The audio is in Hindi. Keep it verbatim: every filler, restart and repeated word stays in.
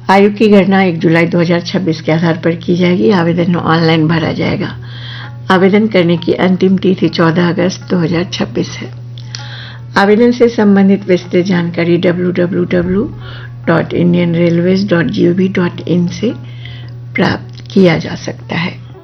आयु की गणना एक जुलाई दो हज़ार छब्बीस के आधार पर की जाएगी। आवेदन ऑनलाइन भरा जाएगा। आवेदन करने की अंतिम तिथि चौदह अगस्त दो हज़ार छब्बीस है। आवेदन से संबंधित विस्तृत जानकारी W W W dot Indian railways dot G O V dot in से प्राप्त किया जा सकता है।